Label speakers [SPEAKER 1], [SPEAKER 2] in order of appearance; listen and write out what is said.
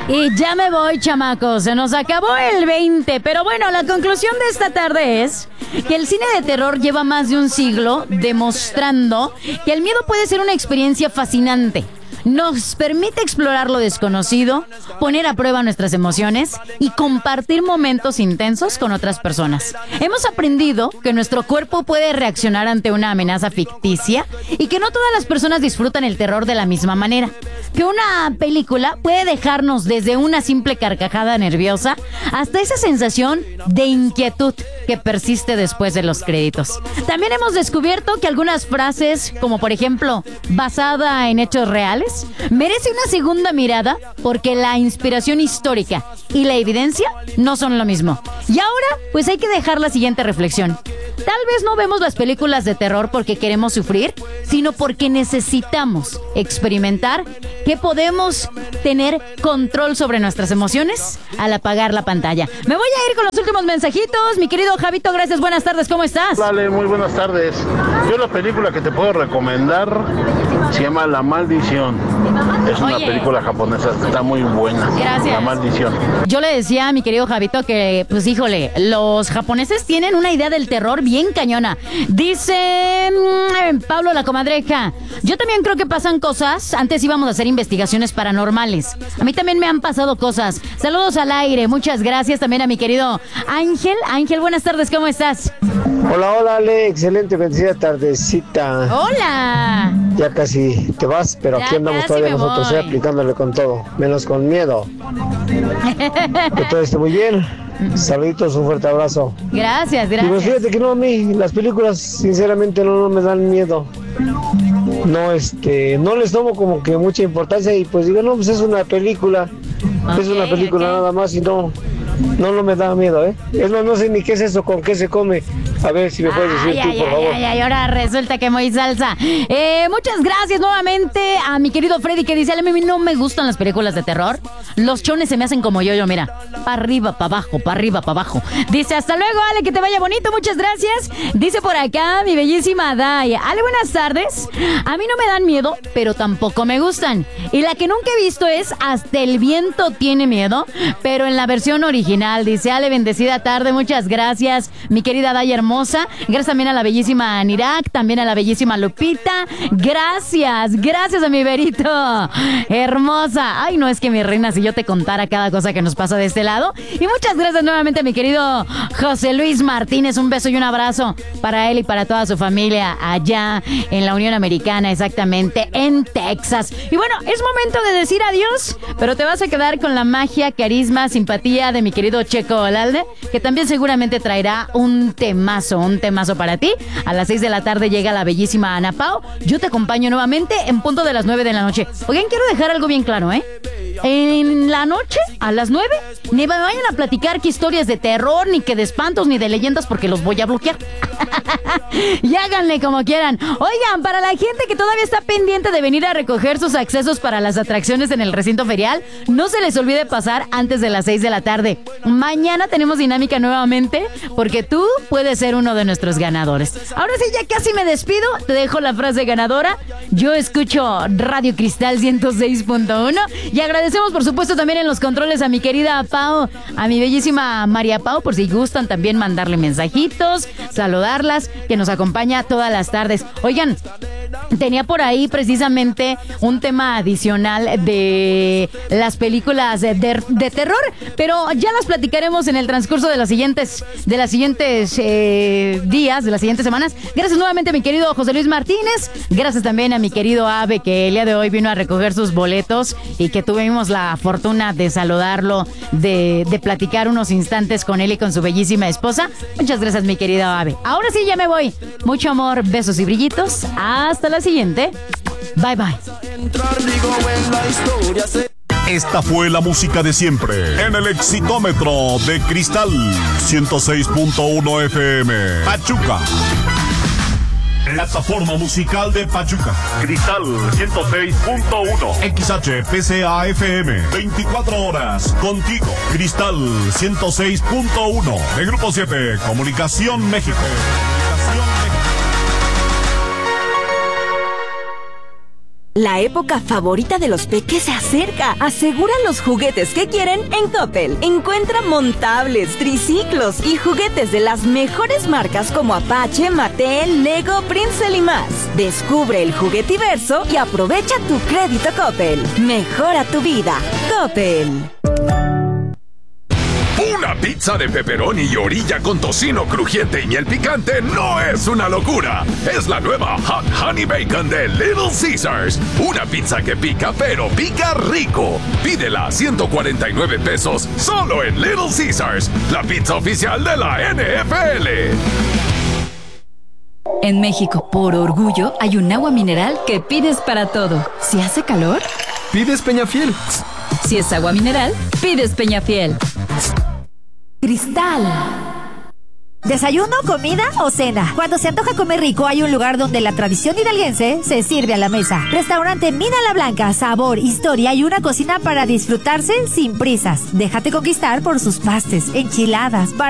[SPEAKER 1] Y ya me voy, chamacos. Se nos acabó el 20. Pero bueno, la conclusión de esta tarde es que el cine de terror lleva más de un siglo demostrando que el miedo puede ser una experiencia fascinante. Nos permite explorar lo desconocido, poner a prueba nuestras emociones y compartir momentos intensos con otras personas. Hemos aprendido que nuestro cuerpo puede reaccionar ante una amenaza ficticia y que no todas las personas disfrutan el terror de la misma manera. Que una película puede dejarnos desde una simple carcajada nerviosa hasta esa sensación de inquietud que persiste después de los créditos. También hemos descubierto que algunas frases, como por ejemplo, basada en hechos reales, merece una segunda mirada porque la inspiración histórica y la evidencia no son lo mismo. Y ahora, pues hay que dejar la siguiente reflexión. Tal vez no vemos las películas de terror porque queremos sufrir, sino porque necesitamos experimentar que podemos tener control sobre nuestras emociones al apagar la pantalla. Me voy a ir con los últimos mensajitos. Mi querido Javito, gracias, buenas tardes, ¿cómo estás?
[SPEAKER 2] Dale, muy buenas tardes. Yo la película que te puedo recomendar se llama La Maldición. Es una película japonesa, está muy buena.
[SPEAKER 1] Gracias.
[SPEAKER 2] La Maldición.
[SPEAKER 1] Yo le decía a mi querido Javito que, pues híjole, los japoneses tienen una idea del terror bien cañona. Dice Pablo la comadreja, yo también creo que pasan cosas. Antes íbamos a hacer investigaciones paranormales. A mí también me han pasado cosas. Saludos al aire, muchas gracias también a mi querido Ángel. Ángel, buenas tardes, ¿cómo estás?
[SPEAKER 3] Hola, Ale, excelente, bendecida tardecita.
[SPEAKER 1] Hola.
[SPEAKER 3] Ya casi te vas, pero
[SPEAKER 1] Ya
[SPEAKER 3] aquí andamos
[SPEAKER 1] casi
[SPEAKER 3] todavía
[SPEAKER 1] me
[SPEAKER 3] nosotros,
[SPEAKER 1] voy.
[SPEAKER 3] aplicándole con todo, menos con miedo. Que todo esté muy bien. Saluditos, un fuerte abrazo.
[SPEAKER 1] Gracias,
[SPEAKER 3] Y pues
[SPEAKER 1] gracias.
[SPEAKER 3] fíjate que no, a mí las películas sinceramente no me dan miedo. No, no les tomo como que mucha importancia y pues digo, no, pues es una película. Es una película nada más y no me da miedo, ¿eh? Es más, no sé ni qué es eso, con qué se come. A ver si me puedes decir tú, por favor.
[SPEAKER 1] Ay, ahora resulta que muy salsa. Muchas gracias nuevamente a mi querido Freddy que dice, a mí no me gustan las películas de terror. Los chones se me hacen como yo, mira. Para arriba, para abajo, para arriba, para abajo. Dice, hasta luego, Ale, que te vaya bonito, muchas gracias. Dice por acá mi bellísima Daya. Ale, buenas tardes. A mí no me dan miedo, pero tampoco me gustan. Y la que nunca he visto es Hasta el viento tiene miedo, pero en la versión original. Dice, Ale, bendecida tarde, muchas gracias, mi querida Daya hermosa. Gracias también a la bellísima Nirak, también a la bellísima Lupita. Gracias a mi Berito. Hermosa. Ay, no, es que mi reina, si yo te contara cada cosa que nos pasa de este lado. Y muchas gracias nuevamente a mi querido José Luis Martínez. Un beso y un abrazo para él y para toda su familia allá en la Unión Americana, exactamente en Texas. Y bueno, es momento de decir adiós, pero te vas a quedar con la magia, carisma, simpatía de mi querido Checo Olalde, que también seguramente traerá un temazo para ti. A las 6 de la tarde llega la bellísima Ana Pao. Yo te acompaño nuevamente en punto de las 9 de la noche. Oigan, quiero dejar algo bien claro, En la noche, a las 9, ni me vayan a platicar que historias de terror, ni que de espantos, ni de leyendas, porque los voy a bloquear. Y háganle como quieran. Oigan, para la gente que todavía está pendiente de venir a recoger sus accesos para las atracciones en el recinto ferial, no se les olvide pasar antes de las 6 de la tarde. Mañana tenemos dinámica nuevamente, porque tú puedes ser uno de nuestros ganadores. Ahora sí, ya casi me despido. Te dejo la frase ganadora. Yo escucho Radio Cristal 106.1 y agradecemos por supuesto también en los controles a mi querida Pau, a mi bellísima María Pau, por si gustan también mandarle mensajitos, saludarlas, que nos acompaña todas las tardes. Oigan, tenía por ahí precisamente un tema adicional de las películas de terror, pero ya las platicaremos en el transcurso de los siguientes días, de las siguientes semanas. Gracias nuevamente a mi querido José Luis Martínez. Gracias también a mi querido Ave, que el día de hoy vino a recoger sus boletos y que tuvimos la fortuna de saludarlo, de platicar unos instantes con él y con su bellísima esposa. Muchas gracias, mi querido Ave. Ahora sí, ya me voy. Mucho amor, besos y brillitos. Hasta la siguiente. Bye, bye.
[SPEAKER 4] Esta fue la música de siempre en el Exitómetro de Cristal 106.1 FM Pachuca. Plataforma musical de Pachuca. Cristal 106.1 XHPCA FM 24 horas contigo. Cristal 106.1 de Grupo 7 Comunicación México.
[SPEAKER 5] La época favorita de los peques se acerca. Asegura los juguetes que quieren en Coppel. Encuentra montables, triciclos y juguetes de las mejores marcas como Apache, Mattel, Lego, Prinzel y más. Descubre el juguetiverso y aprovecha tu crédito Coppel. Mejora tu vida. Coppel.
[SPEAKER 6] Una pizza de pepperoni y orilla con tocino crujiente y miel picante no es una locura. Es la nueva Hot Honey Bacon de Little Caesars. Una pizza que pica, pero pica rico. Pídela a 149 pesos solo en Little Caesars, la pizza oficial de la NFL.
[SPEAKER 7] En México, por orgullo, hay un agua mineral que pides para todo. Si hace calor,
[SPEAKER 8] pides Peñafiel.
[SPEAKER 7] Si es agua mineral, pides Peñafiel. Cristal.
[SPEAKER 9] ¿Desayuno, comida o cena? Cuando se antoja comer rico, hay un lugar donde la tradición hidalguense se sirve a la mesa. Restaurante Mina La Blanca, sabor, historia y una cocina para disfrutarse sin prisas. Déjate conquistar por sus pastes, enchiladas,